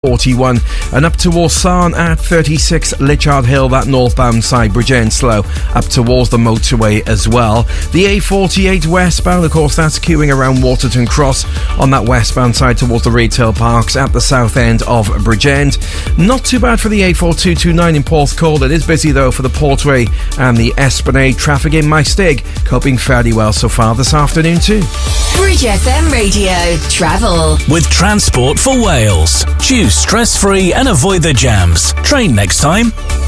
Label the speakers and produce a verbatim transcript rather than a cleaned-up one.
Speaker 1: forty-one, and up towards Sarn at thirty-six, Lichard Hill, that northbound side, Bridgend slow, up towards the motorway as well. The A forty-eight westbound, of course, that's queuing around Waterton Cross on that westbound side towards the retail parks at the south end of Bridgend. Not too bad for the A four two two nine in Porthcawl. It is busy though for the Portway and the Esplanade. Traffic in Maestig coping fairly well so far this afternoon too.
Speaker 2: Bridge F M Radio Travel
Speaker 3: with Transport for Wales. Choose stress-free and avoid the jams. Train next time.